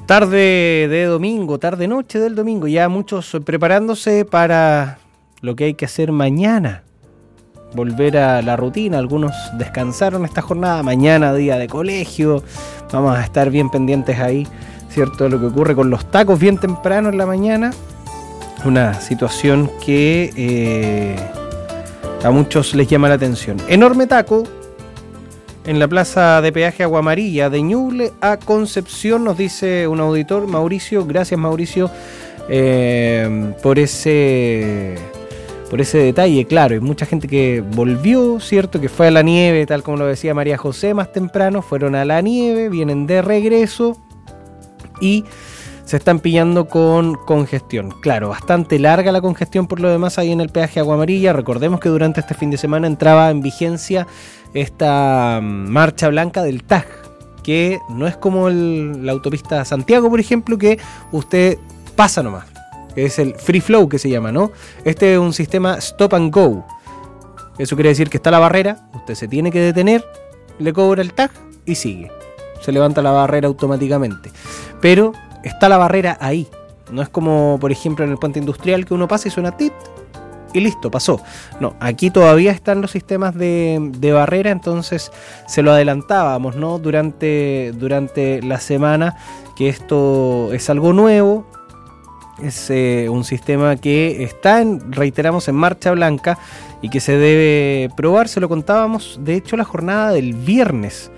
Tarde de domingo, tarde-noche del domingo, ya muchos preparándose para lo que hay que hacer mañana. Volver a la rutina, algunos descansaron esta jornada, mañana día de colegio, vamos a estar bien pendientes ahí, ¿cierto? De lo que ocurre con los tacos bien temprano en la mañana, una situación que a muchos les llama la atención. Enorme taco en la plaza de peaje Agua Amarilla, de Ñuble a Concepción, nos dice un auditor, Mauricio. Gracias, Mauricio, por ese detalle. Claro, hay mucha gente que volvió, ¿cierto? Que fue a la nieve, tal como lo decía María José más temprano, fueron a la nieve, vienen de regreso y se están pillando con congestión. Claro, bastante larga la congestión por lo demás ahí en el peaje Agua Amarilla. Recordemos que durante este fin de semana entraba en vigencia esta marcha blanca del TAG, que no es como la autopista Santiago, por ejemplo, que usted pasa nomás, que es el free flow que se llama, ¿no? Este es un sistema stop and go. Eso quiere decir que está la barrera, usted se tiene que detener, le cobra el TAG y sigue. Se levanta la barrera automáticamente. Pero está la barrera ahí. No es como, por ejemplo, en el puente industrial que uno pasa y suena tit y listo, pasó. No, aquí todavía están los sistemas de barrera, entonces se lo adelantábamos, ¿no? Durante la semana, que esto es algo nuevo. Es un sistema que está, reiteramos, en marcha blanca y que se debe probar. Se lo contábamos, de hecho, la jornada del viernes.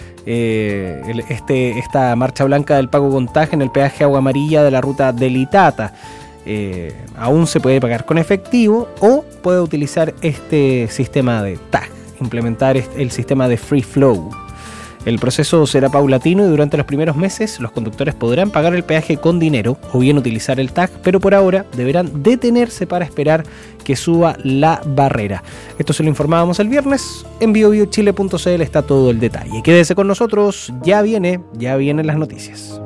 Esta marcha blanca del pago con TAG en el peaje Agua Amarilla de la ruta del Itata. Aún se puede pagar con efectivo o puede utilizar este sistema de TAG, implementar el sistema de Free Flow. El proceso será paulatino y durante los primeros meses los conductores podrán pagar el peaje con dinero o bien utilizar el TAG, pero por ahora deberán detenerse para esperar que suba la barrera. Esto se lo informábamos el viernes. En biobiochile.cl está todo el detalle. Quédese con nosotros, ya vienen las noticias.